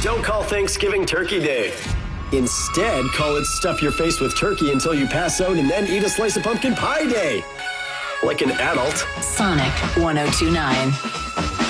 Don't call Thanksgiving Turkey Day. Instead, call it Stuff Your Face with Turkey Until You Pass Out and Then Eat a Slice of Pumpkin Pie Day. Like an adult. Sonic 102.9.